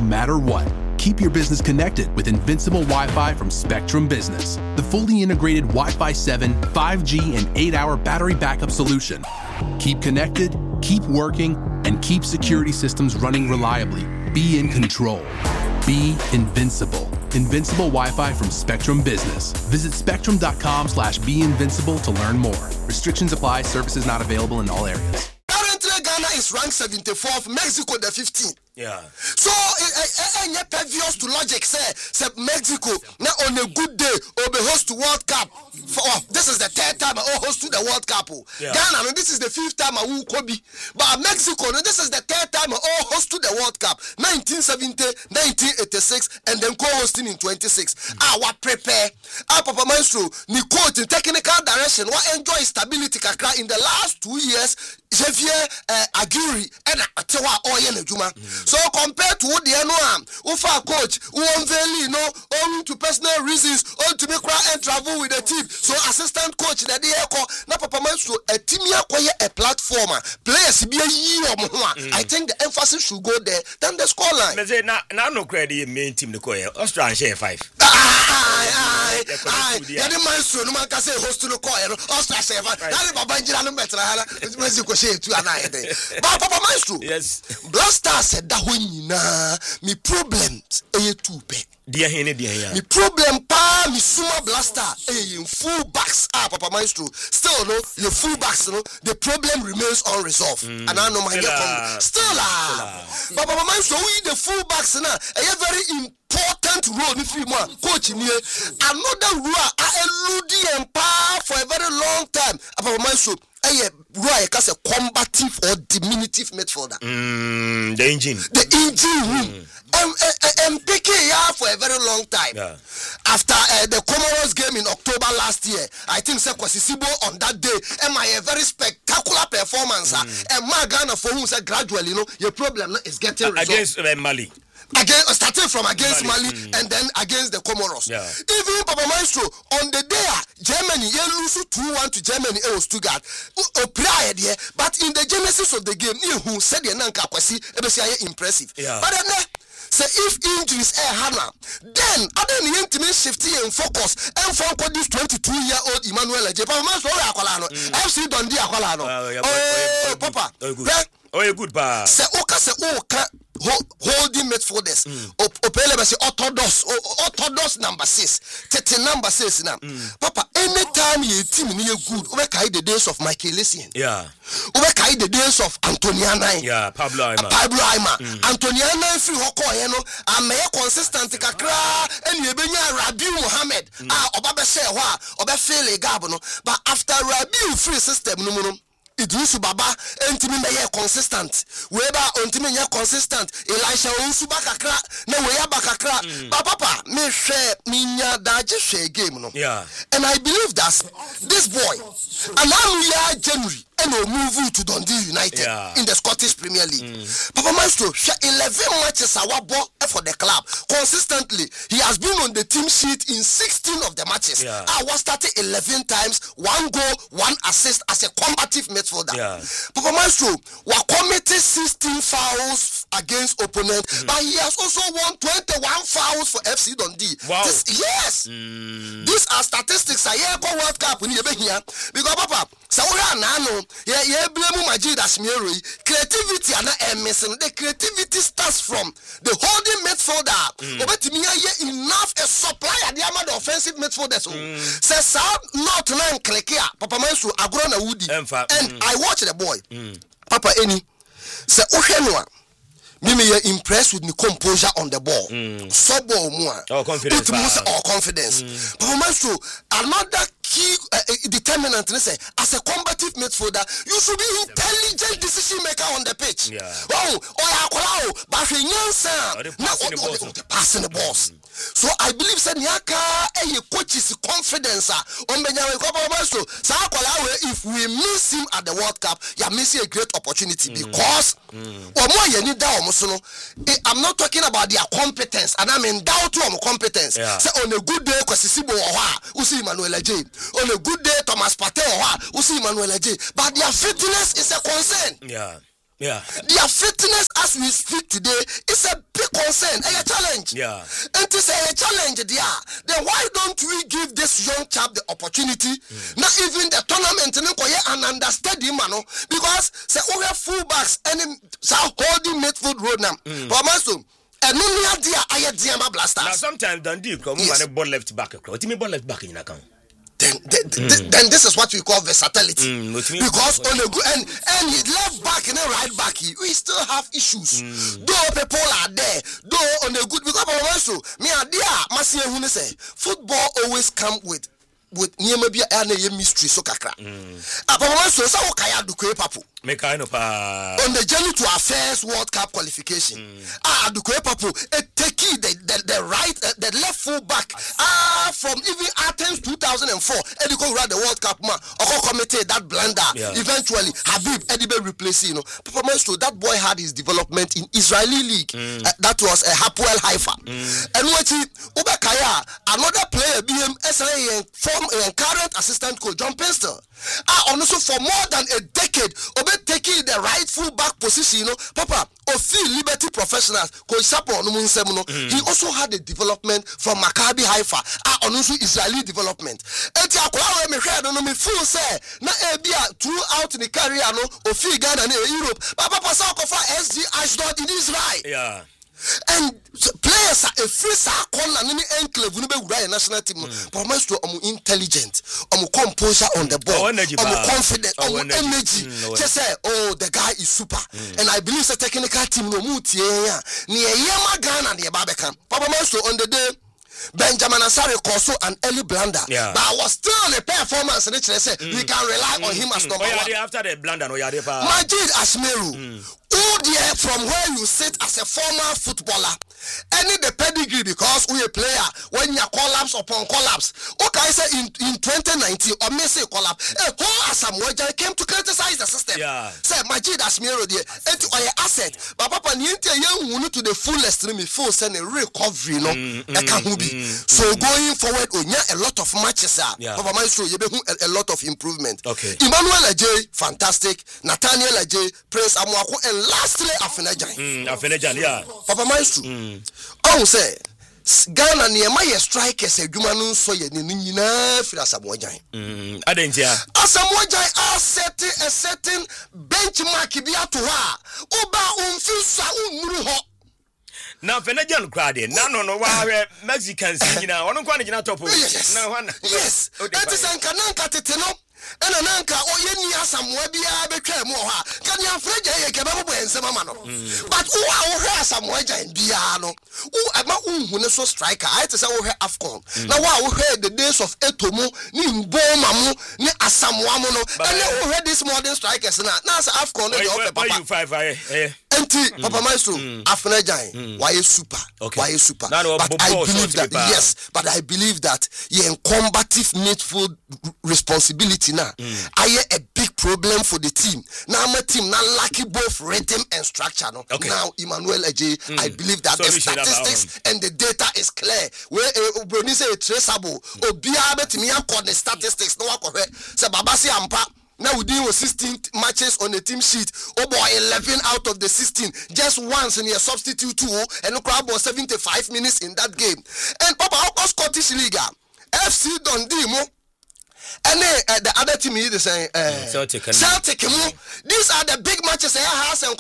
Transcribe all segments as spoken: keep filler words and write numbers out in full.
matter what. Keep your business connected with Invincible Wi-Fi from Spectrum Business, the fully integrated Wi-Fi seven, five G, and eight hour battery backup solution. Keep connected, keep working, and keep security systems running reliably. Be in control. Be invincible. Invincible Wi-Fi from Spectrum Business. Visit spectrum.com slash be invincible to learn more. Restrictions apply. Services not available in all areas. Currently, Ghana is ranked seventy-fourth, Mexico the fifteenth. Yeah. So, any previous to logic say, say Mexico now on a good day will be host to World Cup. For, oh, this is the third time I host to the World Cup. Yeah. Ghana, no, this is the fifth time I will Kobe. But Mexico, no, this is the third time I host to the World Cup. nineteen seventy, nineteen eighty-six, and then co-hosting in twenty-six. Mm. Our prepare, our Papa Maestro, ni coach in technical direction. What enjoy stability kakra in the last two years. Javier uh, Aguirre and Atewa Oyen Juma. So compared to what the N O Ufa coach, who unveil, you know, owing to personal reasons, on to make and travel with the team. So assistant coach that they call na Papa Maestro a team acquire a platformer. Players be a year mm. I think the emphasis should go there than the scoreline. Me say na na no credit main team the call Australia share five. Aye aye. Yeah, the Maestro no man can say host to the call Australia share five. That Baba Njira no better hala. Mexico share two and nine. But Papa Maestro. Yes. Blaster said that when you na me problems eh two pe. Dia hene dia ya. Me problem pa me suma Blaster eh in full backs ah Papa Maestro. Still no your full backs no the problem remains unresolved. Mm. And I know my come still ah. But Papa Maestro we the full backs na eh very important role if you want coach me another role I elude and power for a very long time Papa Maestro eh role as a combative or diminutive midfielder. Mm, the engine. The engine room. I'm um, um, picking here for a very long time. Yeah. After uh, the Comoros game in October last year, I think Kwasisibo on that day, am I a very spectacular performance? Mm. And my Ghana for whom said gradually, you know, your problem is getting uh, resolved. Against uh, Mali. Again, starting from against Mali, Mali mm. and then against the Comoros. Yeah. Even Papa Maestro on the day Germany, you lose two one to Germany. It was Stuttgart. But in the genesis of the game, who said the Nanka Kwasi, it was impressive. Yeah. But then, say if injuries are Hannah, then other than the intimate shifty and focus, and for this twenty-two year old Emmanuel J. Papa Maestro Akolano, F C Dundee Akolano. Oh, Papa. Oh, you good, pa. Say Oka, say Oka. Holding midfielders, mm. Opele say orthodox, orthodox number six, Tete number six now. Mm. Papa, anytime you team near good, we carry the days of Michael Essien. Yeah. We carry the days of Antoniana. Yeah, Pablo Aima. Pablo Aima. Mm. Antoniana free hoko yeno, ame consistent kakra, and you be Rabiu Mohammed. Mm. Ah, obabe say wa, obabe fele gabono. But after Rabiu free system no no. Idrisu Baba entimi meye consistent weba ontimi nye consistent Elisha Onsuba kakra na weya bakakra mm. But Papa me hwe minya daje hwe game no yeah and I believe that this boy allow ya January and will move to Dundee United yeah. in the Scottish Premier League. Mm. Papa Maestro, eleven matches our ball for the club. Consistently, he has been on the team sheet in sixteen of the matches. Yeah. I was started eleven times, one goal, one assist as a combative midfielder. Yeah. Papa Maestro, we committed sixteen fouls against opponent, mm. but he has also won twenty-one fouls for F C Dundee. Wow. This, yes. Mm. These are statistics. I hear go World Cup when you be here because Papa, so we are now. Yeah, yeah, blame Majid Ashmiri. Creativity and not missing. The creativity starts from the holding midfielder. But me enough a supply at the amount of offensive midfielders. Says South not nine click here. Papa Maestro Agrona Woody. And I watch the boy. Papa Eni. Say Ohenwa. Me me impressed with the composure on the ball. Mm. So ball more. Oh, confidence. Or confidence. Mm. Papa Maestro, another key uh, determinant say as a combative midfielder, you should be intelligent decision maker on the pitch. Yeah. Oh, oh, oh, but he knows passing the balls. So I believe say Nyaka e coach's confidence on Benjamin Papa Maestro. So if we miss him at the World Cup, you are missing a great opportunity mm. because or more you need that. I'm not talking about their competence, and I'm in doubt on competence. Yeah. Say on a good day, Kwasisibo Oha, Usi Emmanuel J. On a good day, Thomas Partey Oha, Usi Emmanuel J. But their fitness is a concern. Yeah. Yeah. Their fitness as we speak today is a big concern, a challenge. Yeah. And to say a challenge there, then why don't we give this young chap the opportunity? Mm. Not even the tournament and understand him, man. Because say we have fullbacks and holding midfield road now. But also, and no idea I had blaster. Now sometimes Dundee come yes. and ball left back. What do you mean ball left back in account? Then, then, mm. then this is what we call versatility. Mm, because on a good and and left back and right back, we still have issues. Mm. Though people are there, though on a good because also me idea, Masia Hune say football always come with with maybe a mystery so kakra. Apart so so kaya do kwe papu. Me kind of uh... on the journey to our first World Cup qualification. Mm. Ah, do kwe papu a take the the, the right uh, the left full back ah from even Athens two thousand four. Eddie go run the World Cup man. Oko committed that blunder. Yeah. Eventually Habib Eddie replaced you know. Performance to that boy had his development in Israeli league. Mm. Uh, that was a uh, Hapoel Haifa. Mm. And what he Ubakaya another player B M S A form a current assistant coach John Penstel. Ah, also for more than a decade, Obe taking the rightful back position, you know, Papa, Ofi Liberty Professionals, Coach Sapo Onumunsemuno, he also had a development from Maccabi Haifa, ah, also Israeli development. Eti akwa me hwe no me full say na ebia throughout the career no Ofi Ghana na Europe, Papa Pasa Kofa S G Ashdod in Israel. Yeah. And players are a free corner any enclave we be national team but most to um intelligent um composure on the ball um confident um energy just say oh the guy is super mm. And I believe the technical team no mu tie ya ne yema Ghana ne ba beka papa most on the day Benjamin Asare Koso an early blunder, yeah. But I was still on a performance and say mm. we can rely mm. on him as number mm. one. After the blunder, no, Majid Ashmeru, mm. who there from where you sit as a former footballer, any the pedigree because we a player when you collapse upon collapse. Okay, I say in, in twenty nineteen or may say collapse, a whole Asamoah came to criticize the system. Yeah. Say Majid Ashmeru there, and to our asset, but Papa Niente young to the fullest me full send a recovery, no, mm, mm, can be. Mm, so mm. going forward, oh yeah, a lot of matches are. Yeah. Papa Maestro, you a, a lot of improvement. Okay. Emmanuel Ajay, fantastic. Nathaniel Ajay, Prince Amwako, and lastly Afenajan. Mm, Afenajan, yeah. Papa Maestro. Mm. Oh, say Ghana near my strikers a Jumanu so ye nina for Asamoah. Mm, Adentia. Asamoah are setting a certain benchmark be at her. Oba umfisa umruho. Now, Fenajan cried in. No, no, no, why Mexicans, you know, I don't want to top. Yes, yes, that is Ankananka Titino. And an anchor or any Asamoah be a betrayal more. Can you afraid a kebab and Samamano? But who are Samoah and Biano? Who am I who so striker? I to say her Afcon. Now, I heard the days of Etomo, Nim Bomamu, Ne Asamoamono, and now heard this modern strikers. Now, Afcon, you five, eh? Enti Papa Maestro Afenajan why is super why is super but I believe that yes but I believe that yeah combative midfield responsibility now I a big problem for the team now my team now lucky both rhythm and structure no now Emmanuel Ajay I believe that the statistics and the data is clear where when you say traceable obia betimi akọ the statistics no akọ say babasi ampa. Now we deal with sixteen matches on the team sheet. Oh boy, eleven out of the sixteen. Just once in your substitute two, and the crowd was seventy-five minutes in that game. And Papa, how come Scottish League? F C Dundee mo. And uh, the other team is saying uh, Celtic. Celtic. These are the big matches. And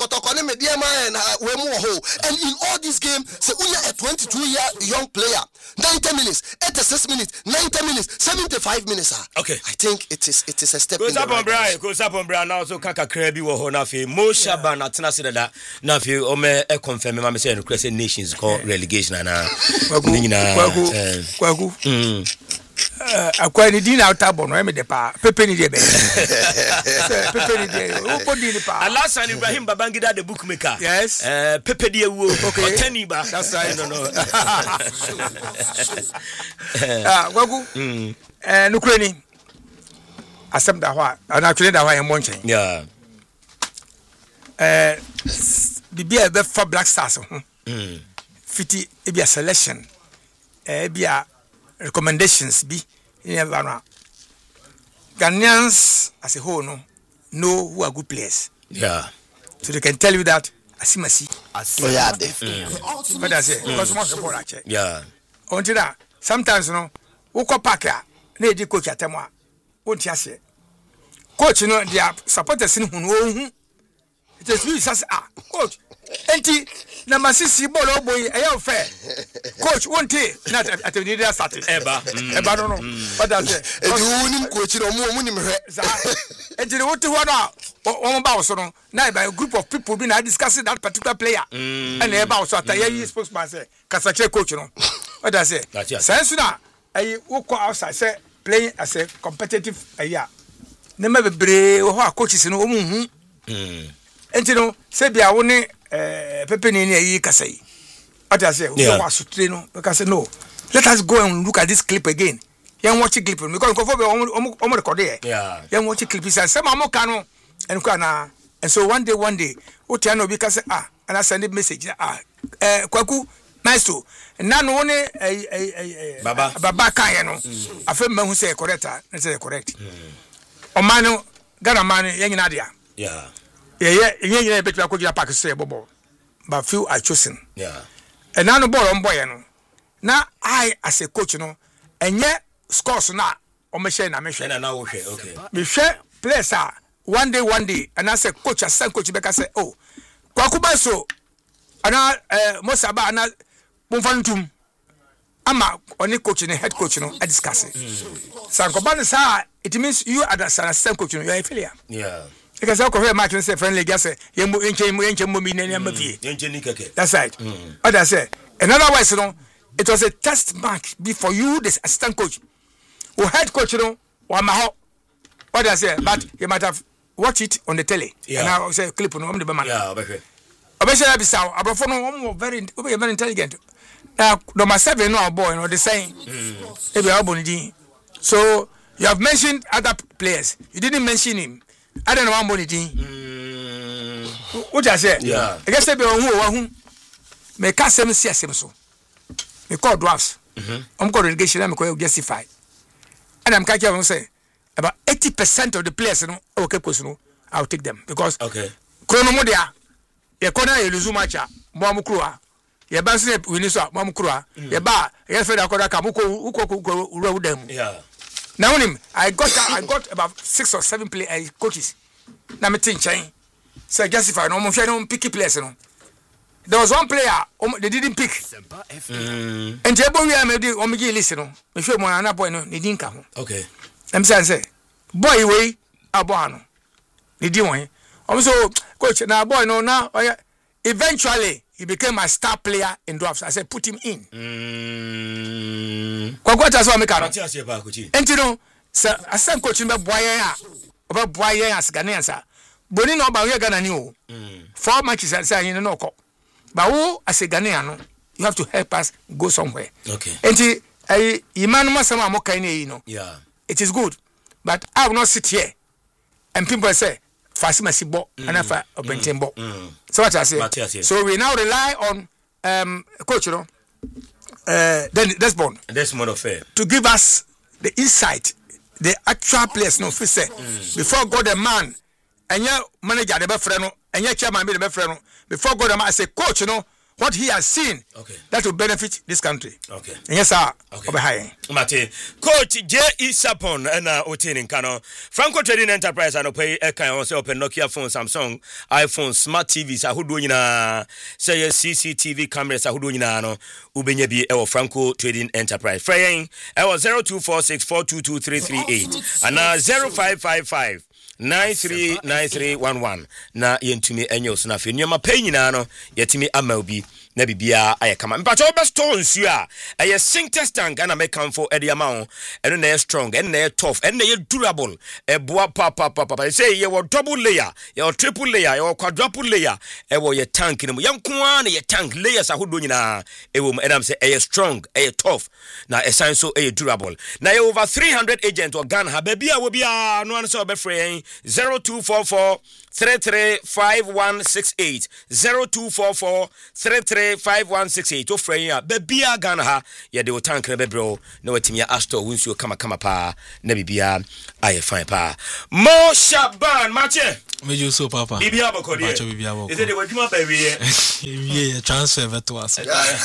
and in all these games, so we are a twenty-two year young player. ninety minutes, eighty-six minutes, ninety minutes, seventy-five minutes. Okay. I think it is it is a step. Goes up on Brian. Goes up on Brian. Now so Kaka Krebi wo ho na fe. Mo Shaba na tena se da na fe o me e confirm me ma me say no Crescent Nations call relegation na. Kwaku. Kwaku. Mm. Akwa ni din out abo no e me de pa pepe ni de be pepe ni de o ko din pa Alasan Ibrahim Babangida the bookmaker yes eh pepe de ewu otani ba that's right no no ah Kwaku eh nukure ni asem da ho na twele da ho e monchen yeah eh bibia be for Black Stars ho mm fiti e bia selection eh bia recommendations be in Havana. Ghanaians as a whole no know who are good players. Yeah. So they can tell you that asimasi. Oh yeah, mm. But I say because most people are check. Yeah. Until that sometimes you know, we go park here. Na di coach atemwa. Won't you say? Coach, you know, they are supporters in who. It is really says ah coach. Enti na masisi ball boy e fair. Coach won't he not at the leader started. Eba. Eba no no. But I say e di wonim coach no mo mo nim hwe. Enti the what one one ba so no. Na by a group of people been discussing that particular player. And eba so at ye spokesman say Kasache coach no. What I say? Sense na I wo go outside say playing as a competitive aya. Na me bebre wo ho coaches no omu hu. Mm. Enti no say bia wo ne eh Pepe ni yi kasai. What I say? We was to no because no. Let us go and look at this clip again. Yan watch clip because go for omo omo record there. Yeah. Yan watch clip say say ma mo ka no and ko na and so one day one day o tia no bi ka say ah and I send a message ah eh Kwaku nice to na no ne eh eh baba baba kan no afa ma hu say correct na say correct. O man no Ghana man yan nyina dia. Yeah. Yeah, yeah, yeah, yeah, bet you could get pack say bobo. But few are chosen. Yeah. And now no ball on boy no. Now I as a coach no, and yet scores na on me share na me share. And now okay, okay. Me share players are one day one day and I say coach assistant coach Beka say oh. Kwaku ba so ana eh mo saba ana bomfantum. Ama oni coach ne head coach no I discuss it. Sanko ban say it means you are the assistant coach no you are a failure. Yeah. Because I could match and say friendly gas, you that's right. Mm. What I say. Another way, you know, it was a test match before you, the assistant coach, who head coach, you know, or my what I say, but you might have watched it on the telly. Yeah. And I say clip on the man. Yeah, okay. Obviously, I be so. I'm very, very intelligent. Now, number seven, no boy, no the same. Mm. So you have mentioned other players. You didn't mention him. I don't know one money thing. What I say? Yeah. I guess they be on who me cast them see so. Me call drafts. I'm called relegation. I'm called justify. And I'm catching on say about eighty percent of the players no okay course no I'll take them because okay. Chrono modia. Ye corner ye lose match. Mo amukruwa. Ye ba se win so mo amukruwa. Ye ba ye fe da koda ka mo ko uko ko uru dem. Yeah. Now him, I got I got about six or seven play uh, coaches. Now me think chain. So justify no mo no picky players no. There was one player um, they didn't pick. Mm. And Jebo we am dey o me give list no. Me show mo na boy no, they didn't come. Okay. Them say say boy we abo no. They didn't want. Um so coach na boy no na eventually he became a star player in drafts. I said put him in. Mm. Kwa kwa taso ameka no. Enti no, sa asan coach me boy ya. Oba boy ya as Ghanaians a. Boni no ba we Ghana ni o. Four matches say you no ko. But who as a Ghanaian no, you have to help us go somewhere. Okay. Enti I imanu masama amoka ni no. Yeah. It is good. But I will not sit here and people say Fasima Sibo and Afa Obentembo. So what I say. So we now rely on um coach, you know, uh then Desmond. Desmond affair. To give us the insight, the actual players no fi say before God the man and your manager the befriend and your chairman be the befriend before God the man I say coach, you know, what he has seen okay. that will benefit this country. Okay. And yes, sir. Okay. Mate, Coach J. E. Sapon and uh, Otinin Kano, Franco Trading Enterprise and pay a kind of open Nokia phone, Samsung, iPhone, smart T Vs. I who do na say C C T V cameras. I who do na no Ubenyebi or Franco Trading Enterprise. Fraying I was zero two four six four two two three three eight and now zero five five five. nine three nine three one one na yentumi enyo so na fe nyoma pay nyina no yetimi ama obi na bibia ayekama mpacho obesto nsu a eye sink test tank na make am for edi amount eno na strong eno na tough eno na durable e boa pa pa pa pa say ye wo double layer ye wo triple layer ye wo quadruple layer e wo ye tank ni mo yanko an ye tank layers ahodo nyina e wo enam say eye strong eye tough na e sign so eye durable na ye over three hundred agent or Ghana ha bibia wo bia no an so be free zero two four four three three five one six eight zero two four four three three three five one six eight. To Freya, Bebia Ghana ha, ya de Otank Rebebro, no Timia Astor, Winsio Kama Kama Pa, Nebibia, I fine pa. Mo Shaban, Mache. Meju so papa. Bibia Boko, Is it the Wajima baby? Yeah, transfer to us.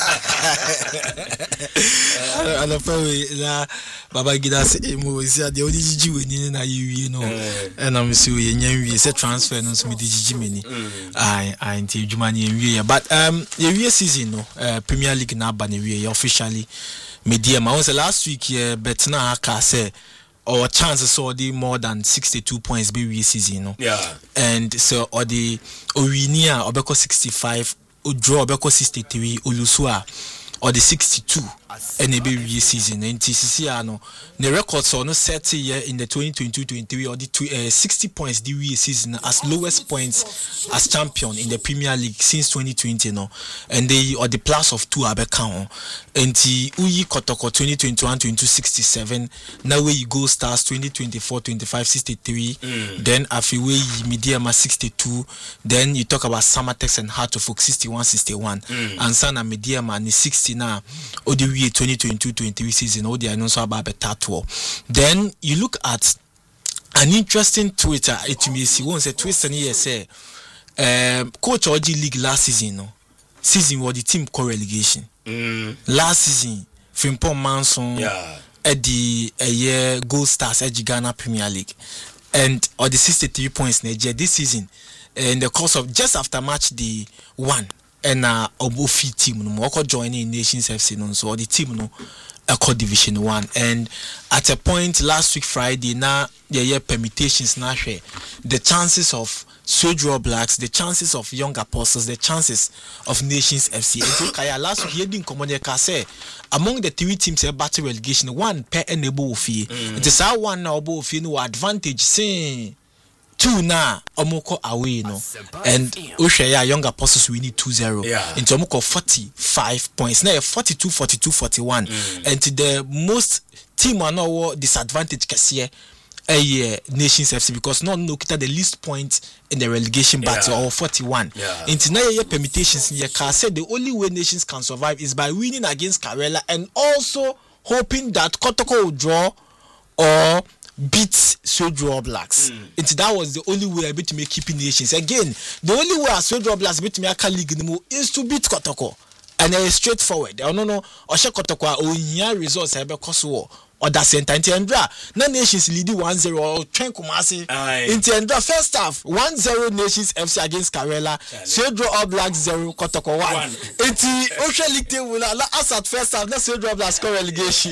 And the probably Baba Gidas Emo is the only G winning na you know. And I'm so you say transfer no so me G mini. I I until Jumani we but um the year season no uh, Premier League na ba na we officially media ma was last week yeah bet na aka say or chances or the more than sixty-two points be we season no. Yeah. And so or the Owinia obeko sixty-five o draw obeko sixty-three Olusua or the sixty-two and a baby season and T C C no the records are no set here in the twenty twenty-two twenty-three or the two, uh, sixty points the season as lowest points as champion in the Premier League since twenty twenty no and they or the plus of two abeka and the Uyi Kotoko twenty twenty-one twenty-two sixty-seven now where you go stars twenty twenty-four twenty-five sixty-three mm. then Afiwe Mediama sixty-two then you talk about Samatex and Hartofok sixty-one sixty-one mm. and Sana Mediama is sixty now or the twenty twenty-two twenty-three season all the announce about Betato. Then you look at an interesting Twitter it may see once a twist and here say um coach O G League last season no season was the team core relegation mm. last season Frimpong Manson yeah at the a year Gold Stars at Ghana Premier League and or the sixty-three points Nigeria this season in the course of just after match the one and uh Obofi team no more joining Nations F C no so the team no Eco Division one and at a point last week Friday now the year permutations now share the chances of Sodro Blacks, the chances of Young Apostles, the chances of Nations F C. And Kaya last week he didn't come on the say among the three teams that battle relegation one per enable fee. It is our one now both fee no advantage saying two na omoko away no and Oshaya Young Apostles we need two zero yeah. into omoko forty-five points now forty-two forty-two forty-one mm. and to the most team are now disadvantage kasiye a year Nations F C because not no kita the least points in the relegation battle yeah. or forty-one yeah. into now year permutations in your car said the only way Nations can survive is by winning against Karela and also hoping that Kotoko will draw or beat Sodro Blacks. Mm. And that was the only way I beat to make keeping Nations. Again, the only way Sodro Blacks beat me a league is to beat Kotoko. And it is straightforward. I don't know, Osha Kotoko or here results have because war or that center in Tiendra. No Nations leading one zero or Tren Kumasi in Tiendra. First half one zero Nations F C against Karela. Sodro Blacks zero Kotoko one. It's the Osha League table us at first half. That's Sodro Blacks score relegation.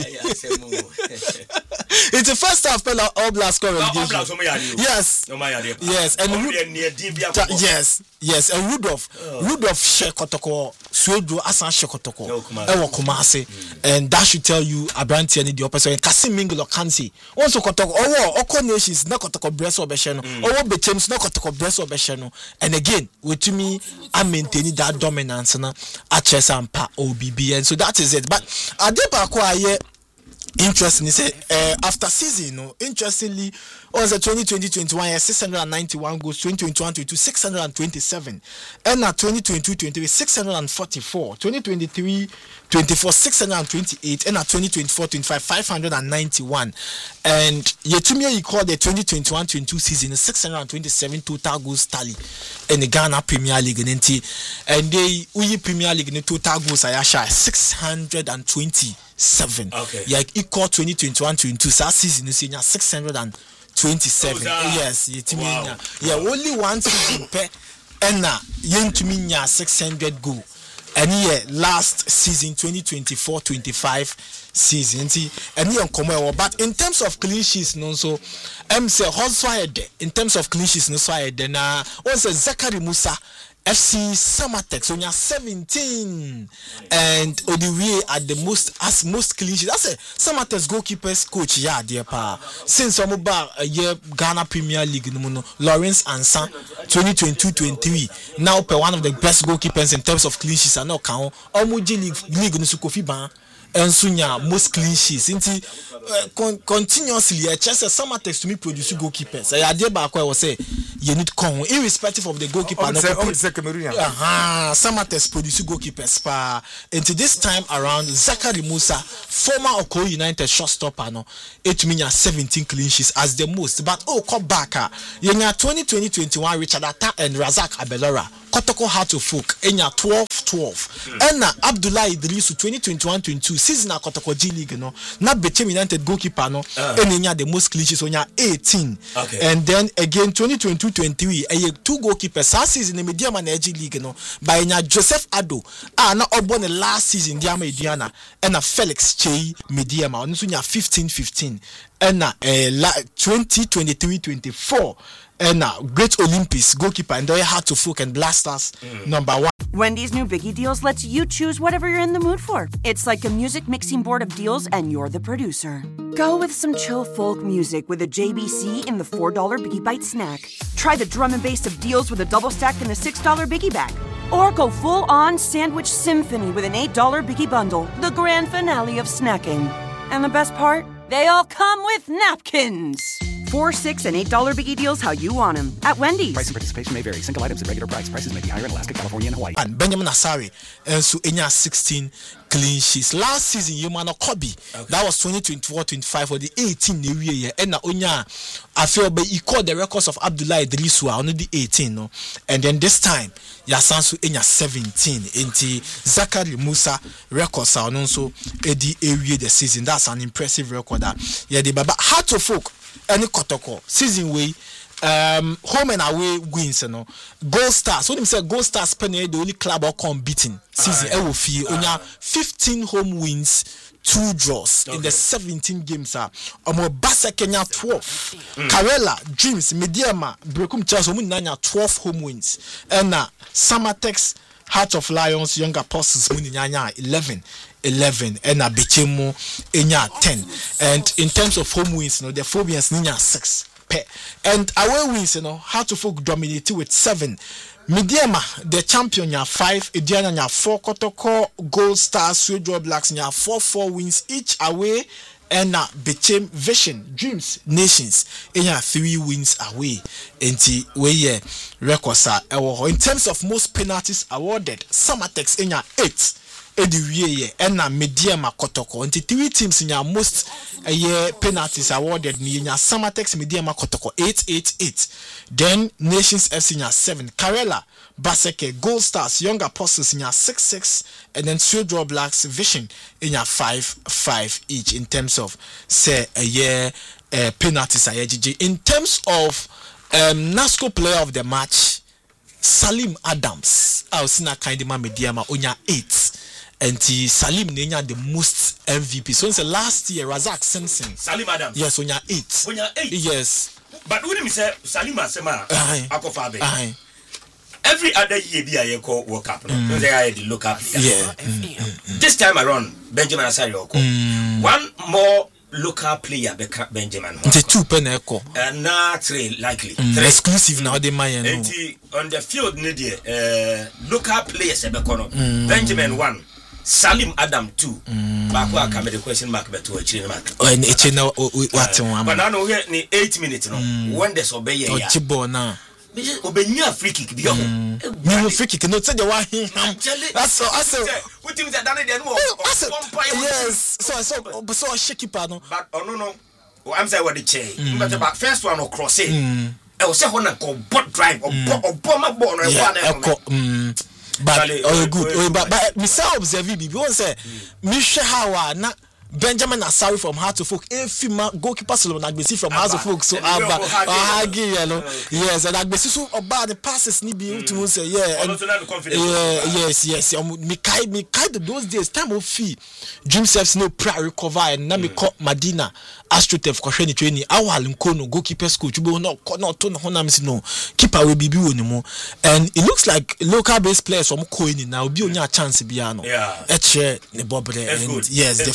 It's the first half Pella All Blacks score relegation. Yes. Yes. And Ru- yes. Yes. And Rudolph. Oh. Rudolph Shekotoko. Sodro Asan Shekotoko. Ewa Kumasi. And that should tell you Abranti and the opposite. Kasim Minglo Kansi. Also Kotoko. Oh, Oko Nations. No Kotoko Breso Besheno. Oh, Betems. No Kotoko Breso Besheno. And again, with me, I'm maintaining that dominance na at chess and pa O B B. And so that is it. But Adepa Kwaye. Interesting, say uh, after season, no, interestingly, on the twenty twenty twenty-one, yeah, six hundred ninety-one goals, twenty twenty-one twenty-two, six hundred twenty-seven, and now twenty twenty-two twenty-three, six hundred forty-four, twenty twenty-three twenty-four, six hundred twenty-eight, and now twenty twenty-four twenty-five, five hundred ninety-one. And Yetumia, you call the twenty twenty-one twenty-two season, six hundred twenty-seven total goals tally in the Ghana Premier League, and they, we Premier League, in the total goals, I share six hundred twenty. Seven. Okay. Yeah, equal twenty twenty-one twenty-two. So season is in six hundred twenty-seven. Oh, yes, wow. Yeah, only one season per and now yen to me six hundred goal. And yeah, last season twenty twenty-four twenty-five season. And yeah, come but in terms of clean sheets, no so I'm say hot in terms of clean sheets, no so then uh also Zakari Musa. F C Samatex on your seventeen and Odiwe at the most as most clean sheet. That's a Samatex goalkeepers coach, yeah, dear pa. Since some about a year Ghana Premier League, no Lawrence Ansan twenty twenty-two twenty-three. Now per one of the best goalkeepers in terms of clean sheets. I know count Omuji League League no Kofi Ban. enso nya most clean sheets nti uh, con- continuously uh, just some text to me produce goalkeepers I ade ba ko I was say you need come irrespective of the goalkeeper no say Cameroon aha some text produce goalkeepers pa until this time around Zakari Musa former Oko United shortstopper no it mean seventeen clean sheets as the most but oh come back ah you twenty twenty twenty-one Richard Atta and Razak Abelora Kotoko Heart of Folk enya twelve twelve ena Abdullah Idrisu twenty twenty-one twenty-two season na Kotoko G League no na Bechem United goalkeeper no uh. enya the most clean sheets onya eighteen okay. And then again twenty twenty-two twenty-three eye two goalkeepers last season in Mediama na G League no by enya Joseph Ado ah na obo the last season Diama Ediana ena Felix Chei Mediama onu so nya fifteen fifteen ena eh, twenty twenty-three twenty-four and now Great Olympics goalkeeper and Heart of Folk and Blasters mm. number one. Wendy's new Biggie Deals lets you choose whatever you're in the mood for. It's like a music mixing board of deals and you're the producer. Go with some chill folk music with a J B C in the four dollar Biggie Bite snack. Try the drum and bass of deals with a double stack in the six dollar Biggie bag. Or go full-on sandwich symphony with an eight dollar Biggie bundle, the grand finale of snacking. And the best part? They all come with napkins. Four, six, and eight dollar Biggie Deals how you want them at Wendy's. Price and participation may vary. Single items at regular price. Prices may be higher in Alaska, California, and Hawaii. And Benjamin Asari, and so Enya sixteen clean sheets. Last season, you man a Kobe. Okay. That was twenty twenty-four twenty-five for the eighteen new year. And now Onya, I feel but he called the records of Abdullah Idrisu on the eighteen, no. And then this time, Yasansu Enya seventeen. Inti Zakari Musa records are also Eddie area the season. That's an impressive record. That yeah, the Baba Heart of Folk. Any Kotoko season way um home and away wins you know Gold Stars when him say Gold Stars penny the only club or unbeaten season e will feel onya fifteen home wins two draws okay. In the seventeen games are omo Basa Kenya twelve mm. Karela Dreams Mediama Brekum Chelsea omo nanya twelve home wins and na Samatex Heart of Lions Young Apostles mo nanya eleven eleven and a Bechemo enya ten and in terms of home wins you know the Phobians ninya six pe and away wins you know Heart of Folk dominated with seven Mediama the champion nya five Ediana nya four Kotoko Gold Stars Sujo Blacks nya four four wins each away and na Bechem Vision Dreams Nations enya three wins away enti we ye records are in terms of most penalties awarded Samatex enya eight Edi wiye and na Mediama Kotoko and three teams in your most a year penalties awarded ni in your Samatex Mediama Kotoko eight eight eight. Then Nations F C in your seven. Karela Baseke Gold Stars Young Apostles in your six six and then Sujo Blacks Vision in your five five each in terms of say a year uh, penalties in terms of um NASCO player of the match Salim Adams I was in a kind of Mediama onya eight. And Salim Nenya the most M V P. So it's the last year Razak Simpson. Salim Adams. Yes, on your eight. On your eight. Yes. But when you say Salim Asema, Akofabe. Every other year be a call World Cup. No, they are the local. Yeah. This time around, Benjamin Asari mm. one more local player Benjamin. The two pen echo. And not three likely. Mm. Three. Exclusive now the Mayan. On the field, uh, local players mm. Benjamin one. Salim Adam two. Mm. Bakwa come the question mark beto a mark. Oh, and it's now what one. But now no ni eight minutes no. Mm. When there's obey ya. Oh, Chibo na. Obey nya free kick bi oh. Me free kick no say the one him. That's so that's so. What team that done it no. Yes. So so so shake keeper no. But oh no no. I'm say what the chain. But about first one no cross it. E was say one go bot drive or or bomb ball no one. But oh good oh, but but me say observe bi bi won say me hwe how na Benjamin Asari from Heart of Folk Efima goalkeeper Solomon Agbesi from Heart of Folk so aba ahagi yellow yes and Agbesi so oba the passes ni bi to say yeah and yeah yes yes me kai me kai those days time of fee Dream Selves no pra recover and na me call Madina Astrotef kwahwe ni training awal nkono goalkeeper school chubo no no to no na me no keeper we bibi woni mu and it looks like local based players from coin now obi onya chance bia no yeah e che ne bobre and yes the future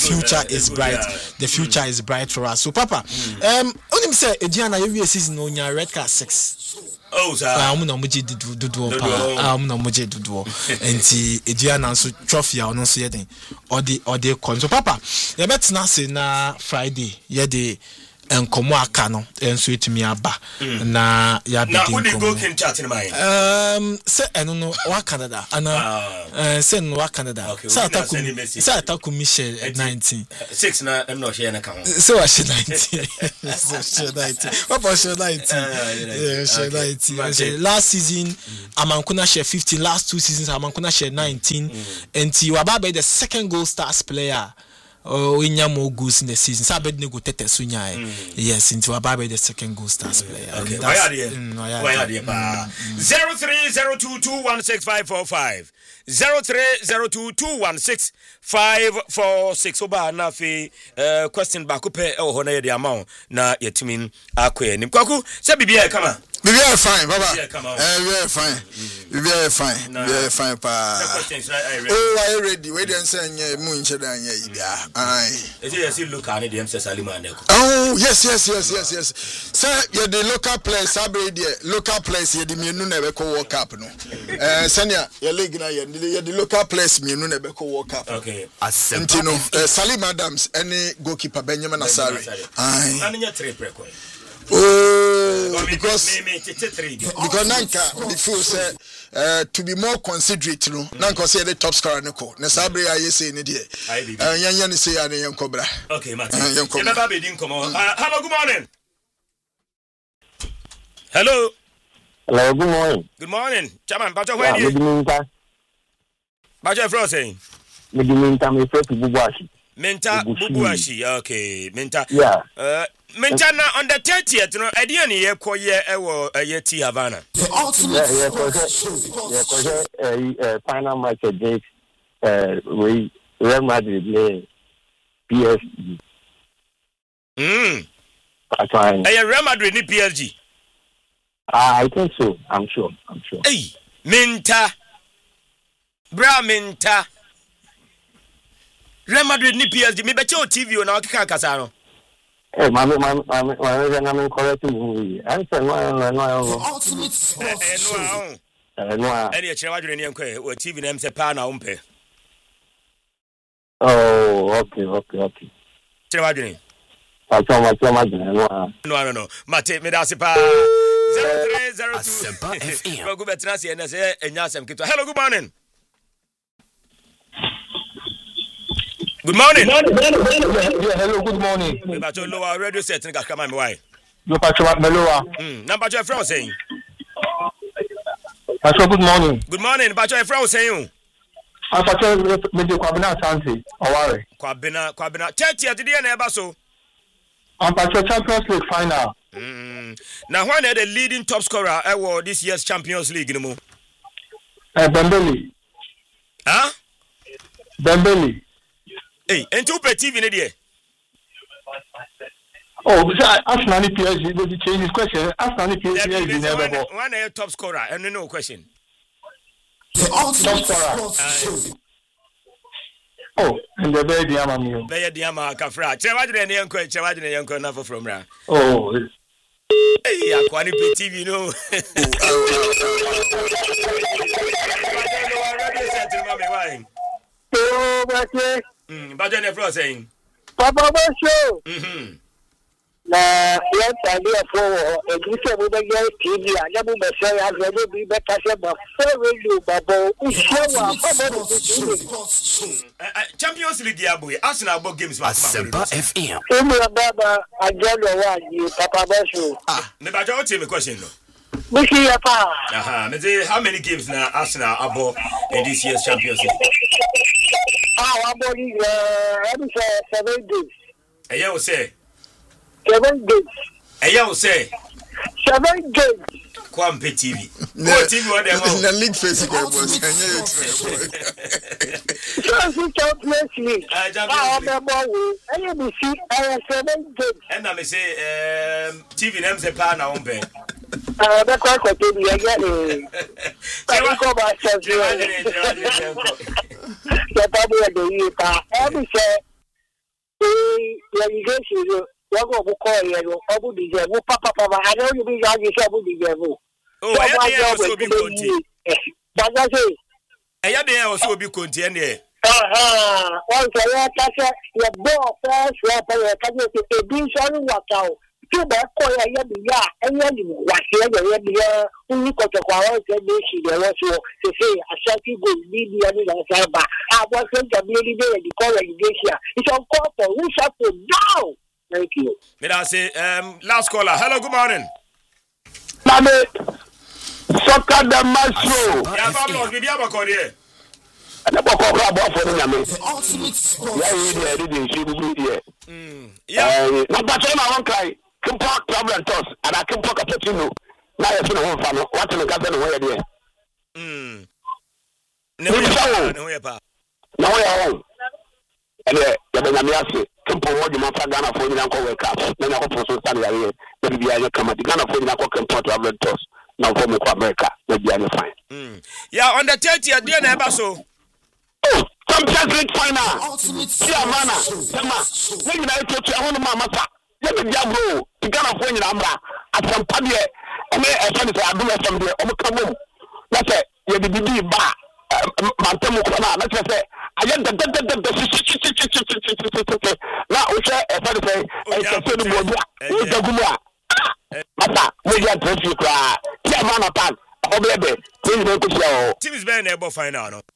is bright. The future is bright for us. So, Papa, um, only say Ediana every season on your red card six. Oh, sir. I'm not much do do do. I'm not much do do. And see Ediana so trophy or no see anything or the or the con. So, Papa, you better not say na Friday. Yeah, the. Nkomo aka no enso etumi aba na ya be nkomo. Na who go kin chat in mind? Um say eno no wa Canada ana eh say no wa Canada. Say ataku say ataku Michelle nineteen. six na no share na kan. Say wa she nineteen. So she nineteen. What for she nineteen? Yeah, she nineteen. Last season Amankuna share fifteen, last two seasons Amankuna share nineteen and he wa ba be the second goal stars player. Oh, in your more goals in the season. Sabed nego tete sunya. Yes, into a baby the second goal stars player. Okay, why are you? Why are you? Zero three zero two two one six five four five. Zero three zero two two one six five four six. Oba na fi question back up. Oh, hona ye di amount na yetimin akwe. Nim kwaku se bibia kama. Bibia fine, baba. Eh, we fine. Bibia fine. Bibia fine pa. Oh, I ready. We dey say nye mu nche dan ye ibia. Aye. Is it you look at the M C Salima Ndeko? Oh, yes, yes, yes, yes, yes. Sir, you the local players, sabre the local players you the mienu na be ko World Cup no. Eh, senior, you league na you the local players mienu na be ko World Cup. Okay. Asante no. Salim Adams any goalkeeper Benjamin Asare. Aye. Ani nya three preko. Oh, because because Nanka before say uh, to be more considerate, you know, Nanka say the top scorer Nico. Na sabre aye say ni die. Uh, yan yan say yan yan cobra. Okay, Martin. Uh, Remember be din come on. Uh, hello, good morning. Hello. Hello, good morning. Good morning. Chairman, Bacho where you? Good morning. Bacho Fro saying. Good morning, me Fro Bubuashi. Menta Bubuashi. Okay, Menta. Yeah. Uh Menta na on the thirtieth no ade ani ye koye ewo ye T Havana. Yeah, yeah, koye. Yeah, koye eh final match against uh we Real Madrid play P S G. Mm. That's fine. Hey, Real Madrid ni P S G. Ah, I think so. I'm sure. I'm sure. Hey, Menta. Bra Menta. Real Madrid ni P S G. Me be che T V o na okika kasa no. Eh, mami, mami, mami, mami, na me correct movie. Answer no, no, no. Ultimate. Eh, no. Eh, no. Any chere wadwene ne nkwe o T V na em se pa na umpe. Oh, okay, okay, okay. Chere wadwene. Pa choma choma jene no. No, no, no. Mate me da se pa zero three zero two Asempa F M. Go betra se na se enya asem kito. Hello, good morning. Good morning. Yeah, hello, good morning. We back to lower radio set in Kakama me why? You pass what Meloa. Hmm, number your friend saying. Pacho, good morning. Good morning, Pacho, your friend saying. I Pacho me de Kwabena Asante. Oware. Kwabena, Kwabena. thirtieth the day na eba so. I'm Pacho Champions League final. Hmm. Now when are the leading top scorer award this year's Champions League no mo? Eh, Dembele. Huh? Dembele. Hey, and two per T V in there. Oh, Arsenal P S G. Did you change his question? Arsenal P S G never go. One a top scorer, and no question. Top scorer. Oh, and the baby Diama. Baby Diama Kafra. Chevadre and Yanko, Chevadre and Yanko, never from Ra. Oh, hey, I quality T V, no. Oh, okay. Hmm, but then the saying Papa show. Mm-hmm. Na yet idea for a good with the T V. I never say I'd rather be better but for you, Babo. Champions League ya boy. Arsenal about games Asempa F M. Baba, I don't know why you Papa show. Ah, me ba jo tell me question no. Which year pa? Aha, me say how many games now Arsenal about in this year's Champions League? Ah, about uh, I'm say seven games. Eh, you say seven games. Eh, you say seven games. Kwampe T V. No T V what them. Na league face go boss. Chelsea Champions League. Ah, Champions League. I am see I seven games. And I me say um T V them say pa na umpe. Ah, that's what I tell you again. I go back to you. The Bible the year pa. I say irrigation wọ́n kò kọ́ ẹ̀yẹ lọ ọbú dìjẹ́ bú pápápápá àná ó ní bí ìyá àjẹsẹ́ ọbú dìjẹ́ bú. ó ẹ̀yà dẹ̀ yẹn ọ̀sẹ̀ obi kòntì. gbàgbọ́ sí. ẹ̀yà dẹ̀ yẹn ọ̀sẹ̀ obi kòntì ẹ̀ ní ẹ̀. wọ́n sọ yẹn kásẹ̀ yẹ bọ́ fẹ́ẹ́sì ọ̀pẹ yẹ kájọ pé ebi sọ́ọ́nù wàkà o tí o bá kọ́ yẹ ẹ̀yẹ bi yá ẹ̀yẹ wà sí ẹ̀yẹ yẹ bi yẹ ní kọ̀tọ̀kọ̀ àwọn ọ̀sẹ̀ ní èsì yẹ wọ́n sọ ṣèṣe àṣàkí gòlù níbi ẹni náà sábà àwọn sẹ́ńtà bí ẹni bẹ́ẹ̀ ní kọ́ rẹ̀gídéṣíà ìṣọ̀kọ́ for who shall go down. Thank you. May say um last caller. Hello, good morning. Mame Soccer the Maestro. Yeah, Pablo, we be able to call here. And the book of Rabo for the Yame. Yeah, yeah, didn't see the here. Mm. Yeah. Not that time I won't cry. Come talk travel and toss, and I can talk at you. Now you're going to have what's in the garden away there. Hmm. No, no, no, no, and yeah, Kempo wodi mafa Ghana for nyina ko wake up na na ko poso stand ya ye na bibia ye kama Ghana for nyina ko Kempo to have toss na for me ko America na bibia ye fine mm yeah on the thirtieth day na eba so oh Champions League final yeah mana sema na nyina e to to hono ma masa ye bibia bro Ghana for nyina amra asampa de e me e fa ni say adum e fam de o mo kamom na say ye bibia ba mantemu ko na na say ayen da da da da na o che e fa de say e se no bodu o da gumu a mata mo ya traffic kra ti ama na pan o bebe ti ni ko sia o team is better able final no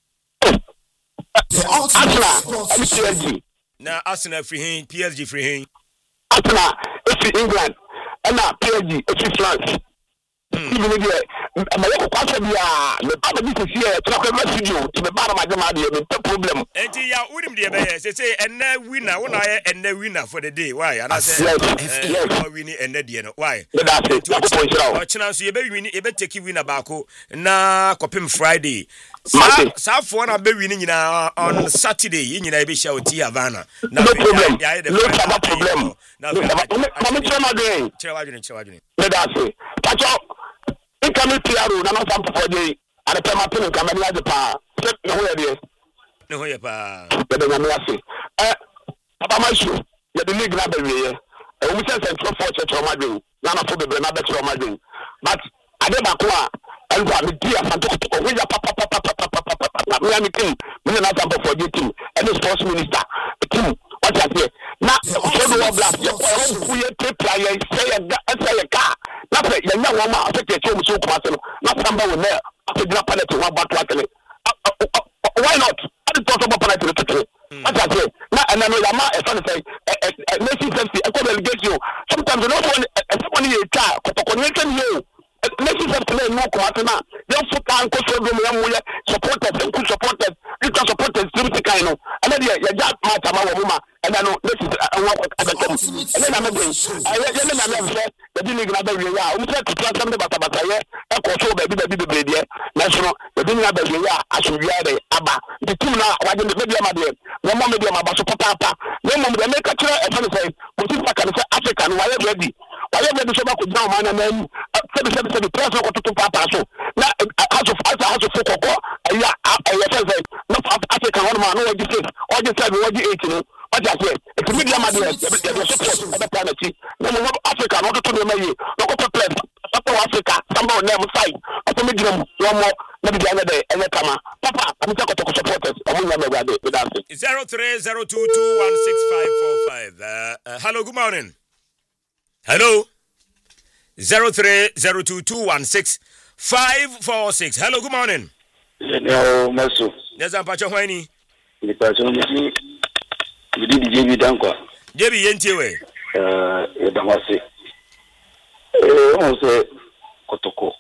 Arsenal P S G na Arsenal free hin P S G free hin Arsenal it's England and na P S G it's France even if ma yo kwa so bia me ba bi ko sie tra ko ma studio ti me ba na ma jama de me problem enti ya unim de be say say enna winner wona ye enna winner for the day why and I say yes winning enna de no why that's it o china so ye be win e be take winner ba ko na kopim Friday sa sa for na be win nyina on Saturday nyina e be share oti Havana na no problem no problem na me try my doing try wa try wa that's it pacho incoming P R O na no sample for the and the permanent incoming la de pa no ho ye no ho ye pa be de na ase eh papa maishu ye the league na be we ye e we say central for church omadwen na na for be na be church omadwen but ade ba ko a elwa me dia santo ko we ya papa papa papa papa me am team me na sample for the team and the sports minister team what you say na so do blast ye ko ku ye player say ya say ya ka na fe ya nya wo ma afete che mu so ko aselo na samba wo na afedra palette wa bato atele why not I don't talk about palette to what I say na and no ya ma e fa say Messi safety e ko delegate you sometimes no one someone ye ta ko ko ni kan you Messi safety no ko atena you foot an ko so do mo ya mo ya supporters and good supporters you can supporters team ti kan no and then ya ja ma ta ma wo ma and then no Messi an wa ko atakem and then na me ya na na me the league na be we ya o mo say to transfer the bata bata ye e ko so be be be be de na so the league na be we ya aso we ya de aba the team na wa de be be ma de no mo me de ma ba so papa papa no mo de make a try e fa say mo ti saka say Africa no wa ye ready wa ye ready so ba ko dina ma na na ni se be se be se be press ko to papa so na house of house of kokoko ya ya say no Africa one man no we safe o je say we je eight no what you say it's media ma de e be support e be plan ti no mo Africa no to no mayi no ko plan South Africa samba on them side o me drum no mo na bi anya de enye kama papa am say ko to supporters o mo nya me gade be dance zero three zero two two one six five four five uh, uh, hello good morning hello zero three zero two two one six five four six hello good morning no maso yes am pacho hwani ni pacho ni ni di J B dankwa J B yentie we eh e damase eh on se kotoko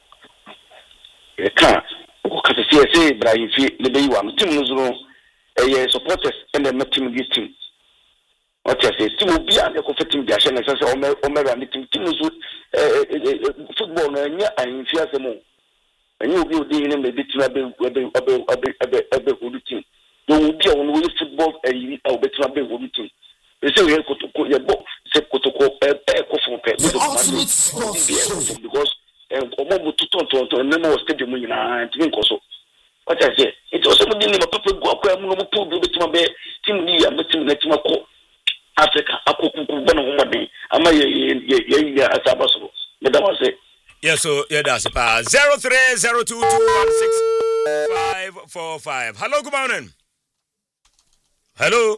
e ka ko ka se se Ibrahim fi le be wa team no zuro eh supporters and the team this team what you say team obi an ko team dia she na se o me o me ran team team no zuro eh football na nya an fi asemo enye obi odi ni me bi team abe abe abe abe abe ko team no obi on we football eh o be team abe ko team e se we kotoko ye bo se kotoko eh ko fun pe because omo mutu tonton ton na mo stadium nyina ntimi nkoso what I say it also mo din ni papa go akwa mu no mo pu bi betima be team ni ya betim na team ko Africa akukuku bana ho mɔden ama ye ye ye ye asaba so me da wase yes so yeah that's pa zero three zero two two one six five four five. Hello, good morning. Hello.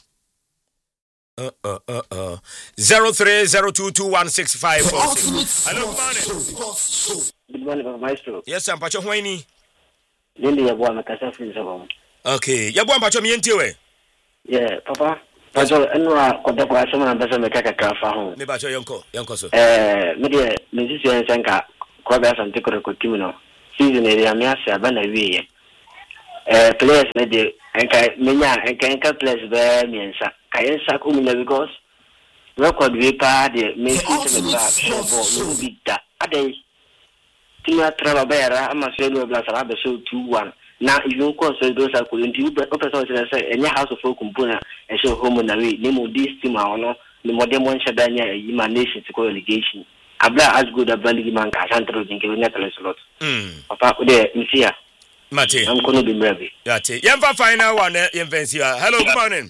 Uh uh uh uh zero three zero two two one six five four six. Hello, good morning. Good morning, Maestro. Yes, I'm Pacho Hwaini. Lindi ya bwa makasa free sabon. Okay, ya bwa Pacho mi entiwe. Yeah, papa. Pacho enwa kota kwa sema na basa mekaka kafa ho. Me Pacho yonko, yonko so. Eh, me de mizisi yensenka kwa ba sante ko ko timino. Season area me asa ba na wiye. Eh, players me de enka menya enka enka players be miensa. Kayensa ko munya because record we pa de me se me ba so bo bi da. Ade Tina Trava Bera, I'm a solo blast, I have a show two one. Now, if you consider those are going to be opposite, any house of folk component and show home on the way, name of this team, I know the modern one Shadania, emanation to call allegation. Abla as good a Bandy man, Casantro, and giving that a lot. Hm, Papa, there, Missia. Mate, I'm going to be brave. Yati, Yampa final one, Invencia. Hello, good morning.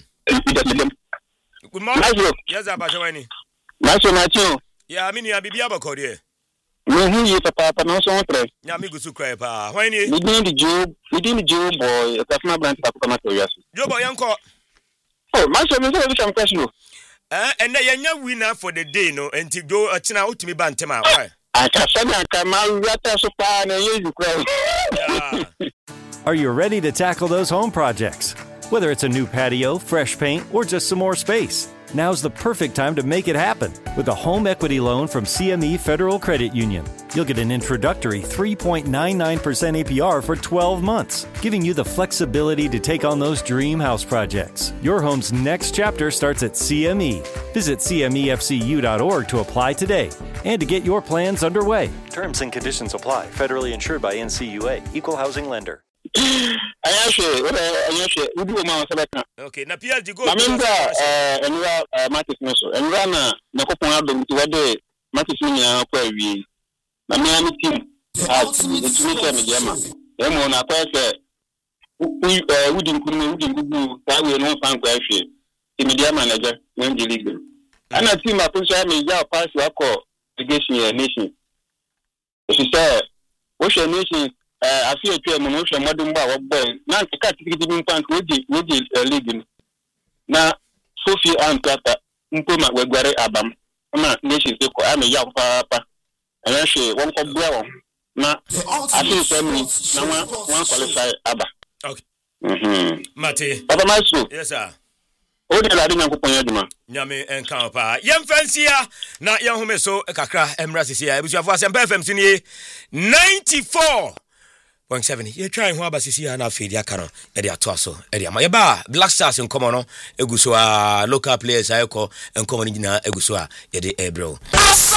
Good morning. Yes, I'm Pachawani. Master Matthew. Yeah, I mean, you're Bibiaba Cordier. No, you papa, no so much. Yamigu Sucre, pa. When you didn't the Joe, we didn't Joe boy, a personal brand of Tomato. Joe boy, uncle. Oh, Master, there's some question. Eh, and then you're winner for the day, no, and to go a china out to me bantama. I can't say I come out so far and you cry. Are you ready to tackle those home projects? Whether it's a new patio, fresh paint, or just some more space, now's the perfect time to make it happen with a home equity loan from C M E Federal Credit Union. You'll get an introductory three point nine nine percent A P R for twelve months, giving you the flexibility to take on those dream house projects. Your home's next chapter starts at C M E. Visit C M E F C U dot org to apply today and to get your plans underway. Terms and conditions apply. Federally insured by N C U A. Equal housing lender. Ayashe, what ayashe, we do ma sabaka. Okay, na P L G go. Mamenda eh enwa Martin Meso. Enwa na nakopon adom ti wade Martin nya kwa wi. Na me ami team as the team me jama. Emo na kwa se we we din kunu we din gugu ta we no fan kwa hwe. Ti media manager when the league. Ana team aposha me ja pass akọ irrigation nation. She said, "What's your nation?" I feel to a motion modern bar of boy. Now, the cat is giving pants with the league. Now, Sophie and Tata, Mpoma, were Guare Abam. Nation, I'm a young papa. And I say, one for brown. Now, I feel family, now one qualify Abba. Okay. Hm. Mate. Papa Maestro. Yes, sir. O de la dinga ko ponyaduma. Nyame enka pa. Yem fansia na yem home so kakra emra sisia. Ebusuafo asem F M sini ninety-four point seven. You trying ho abasisi ya na afedi aka no e de ato aso e de ama ye ba Black Stars nkomo no eguso a local players ayeko nkomo ni gina eguso a ye de ebro